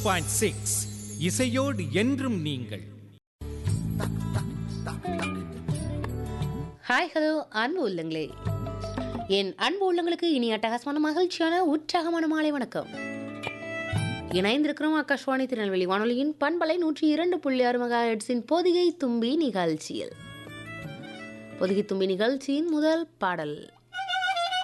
102.6 இசையோடு என்றும் நீங்கள். ஹாய் ஹலோ அன்பு உள்ளங்களே, என் அன்பு உள்ளங்களுக்கு இனி அட்டகாசமான மகிழ்ச்சியான உற்சாகமான மாலை வணக்கம். இணைந்திருக்கிறோம் ஆகாஷ்வாணி திருநெல்வேலி வானொலியின் பண்பலை 102.6 மெகாஹெர்ட்ஸின் பொதிகை தும்பி நிகழ்ச்சியில். பொதிகை தும்பி நிகழ்ச்சியின் முதல் பாடல்